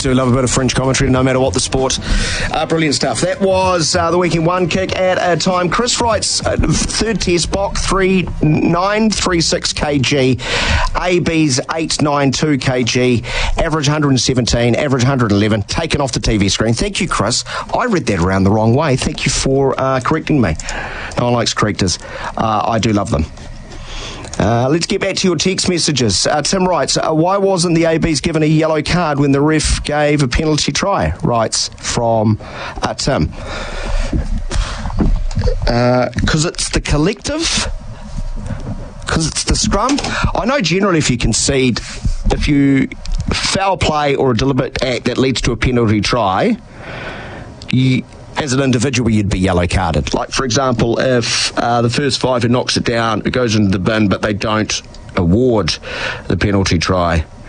do love a bit of French commentary, no matter what the sport. Brilliant stuff. That was the weekend one kick at a time. Chris writes, third test, Bok 3936 kg, AB's 892 kg, average 117, average 111, taken off the TV screen. Thank you, Chris. I read that around the wrong way. Thank you for correcting me. No one likes correctors. I do love them. Let's get back to your text messages. Tim writes, why wasn't the ABs given a yellow card when the ref gave a penalty try? Writes from Tim. Because it's the collective? Because it's the scrum? I know generally if you concede, if you foul play or a deliberate act that leads to a penalty try, as an individual, you'd be yellow carded. Like, for example, if the first five who knocks it down, it goes into the bin, but they don't award the penalty try,